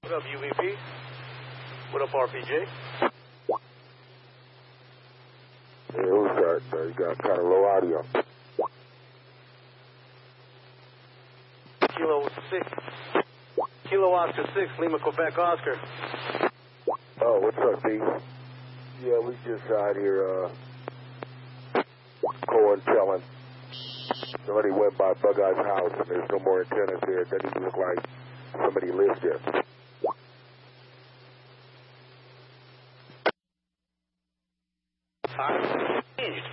What up, UVP? What up, RPJ? Yeah, who's that? You got kind of low audio. Kilo 6. Kilo Oscar 6, Lima, Quebec, Oscar. Oh, what's up, D? Yeah, we just out here, calling, telling. Somebody went by Bug Eye's house and there's no more antennas there. It doesn't even look like somebody lives there. Time changed.